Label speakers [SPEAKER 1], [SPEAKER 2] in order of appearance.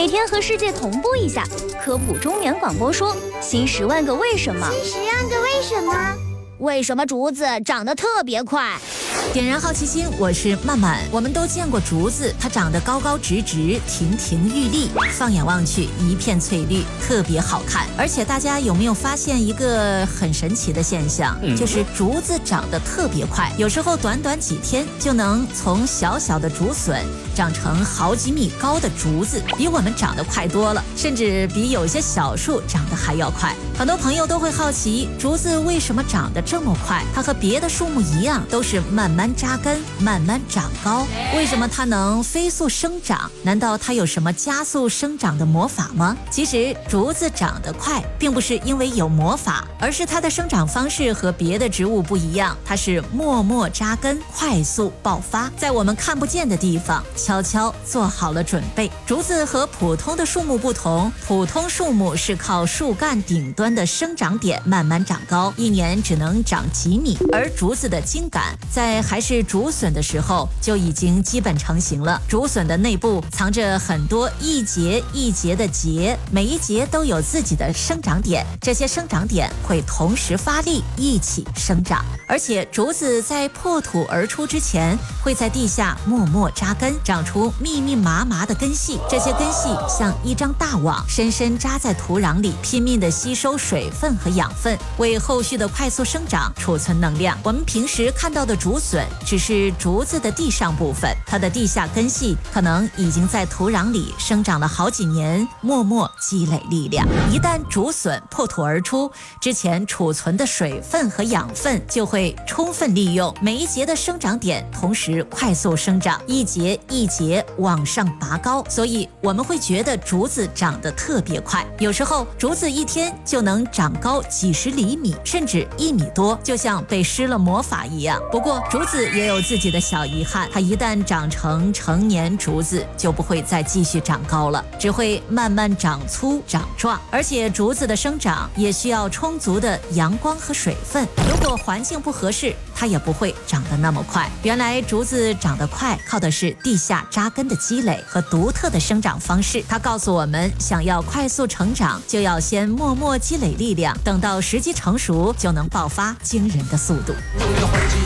[SPEAKER 1] 每天和世界同步一下。科普中原广播说，新10万个为什么。
[SPEAKER 2] 新10万个为什么？
[SPEAKER 1] 为什么竹子长得特别快？
[SPEAKER 3] 点燃好奇心，我是曼曼。我们都见过竹子，它长得高高直直，亭亭玉立，放眼望去一片翠绿，特别好看。而且大家有没有发现一个很神奇的现象，就是竹子长得特别快，有时候短短几天就能从小小的竹笋长成好几米高的竹子，比我们长得快多了，甚至比有些小树长得还要快。很多朋友都会好奇，竹子为什么长得这么快？它和别的树木一样，都是慢慢扎根，慢慢长高。为什么它能飞速生长？难道它有什么加速生长的魔法吗？其实竹子长得快，并不是因为有魔法，而是它的生长方式和别的植物不一样，它是默默扎根，快速爆发，在我们看不见的地方悄悄做好了准备。竹子和普通的树木不同，普通树木是靠树干顶端的生长点慢慢长高，一年只能长几米，而竹子的茎秆在还是竹笋的时候就已经基本成型了。竹笋的内部藏着很多一节一节的节，每一节都有自己的生长点，这些生长点会同时发力，一起生长。而且竹子在破土而出之前，会在地下默默扎根，长出密密麻麻的根系，这些根系像一张大网，深深扎在土壤里，拼命地吸收水分和养分，为后续的快速生长储存能量。我们平时看到的竹笋只是竹子的地上部分，它的地下根系可能已经在土壤里生长了好几年，默默积累力量。一旦竹笋破土而出，之前储存的水分和养分就会充分利用，每一节的生长点同时快速生长，一节一节往上拔高，所以我们会觉得竹子长得特别快。有时候竹子一天就能长高几十厘米，甚至1米多，就像被施了魔法一样。不过竹子也有自己的小遗憾，它一旦长成成年竹子，就不会再继续长高了，只会慢慢长粗长壮。而且竹子的生长也需要充足的阳光和水分，如果环境不合适，它也不会长得那么快。原来竹子长得快，靠的是地下扎根的积累和独特的生长方式。它告诉我们，想要快速成长，就要先默默积累力量，等到时机成熟，就能爆发惊人的速度。